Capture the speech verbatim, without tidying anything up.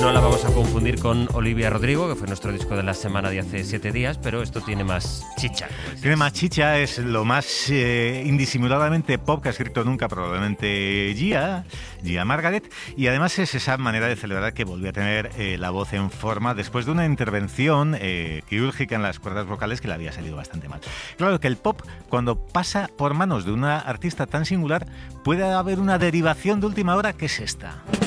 no la vamos a confundir con Olivia Rodrigo, que fue nuestro disco de la semana de hace siete días, pero esto tiene más chicha. Tiene más chicha, es lo más eh, indisimuladamente pop que ha escrito nunca probablemente Gia, Gia Margaret, y además es esa manera de celebrar que volvió a tener eh, la voz en forma después de una intervención eh, quirúrgica en las cuerdas vocales que le había salido bastante mal. Claro que el pop, cuando pasa por manos de una artista tan singular, puede haber una derivación de última hora que es esta.